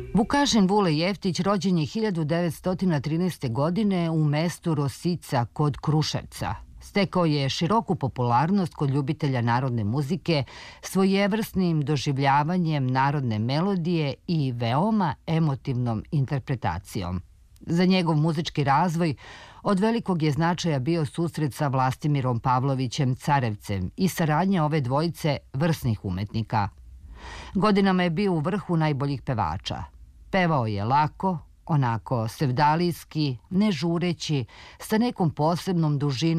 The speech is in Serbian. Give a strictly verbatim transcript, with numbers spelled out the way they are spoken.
Vukašin Vule Jeftić rođen je hiljadu devetsto trinaeste. godine u mestu Rosica kod Kruševca. Stekao je široku popularnost kod ljubitelja narodne muzike svojevrsnim doživljavanjem narodne melodije i veoma emotivnom interpretacijom. Za njegov muzički razvoj od velikog je značaja bio susret sa Vlastimirom Pavlovićem Carevcem i saradnja ove dvojice vrsnih umetnika. Godinama je bio u vrhu najboljih pevača. Pevao je lako, onako sevdalijski, ne žureći, sa nekom posebnom dužinom